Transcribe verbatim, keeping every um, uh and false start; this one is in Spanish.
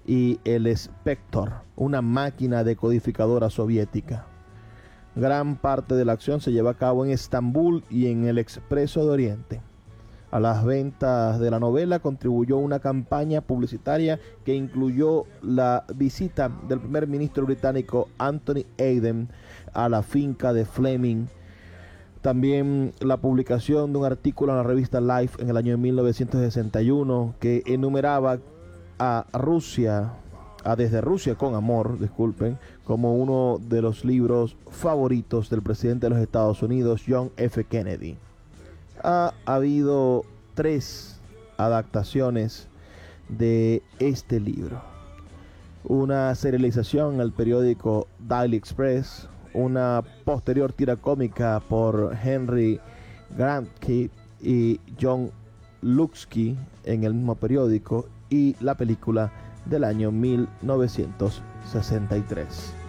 y el Spector, una máquina decodificadora soviética. Gran parte de la acción se lleva a cabo en Estambul y en el Expreso de Oriente. A las ventas de la novela contribuyó una campaña publicitaria que incluyó la visita del primer ministro británico Anthony Eden a la finca de Fleming. También la publicación de un artículo en la revista Life en el año mil novecientos sesenta y uno que enumeraba a Rusia, a Desde Rusia con Amor, disculpen, como uno de los libros favoritos del presidente de los Estados Unidos, John F. Kennedy. Ha habido tres adaptaciones de este libro. Una serialización en el periódico Daily Express, una posterior tira cómica por Henry Grantke y John Luksky en el mismo periódico, y la película del año mil novecientos sesenta y tres.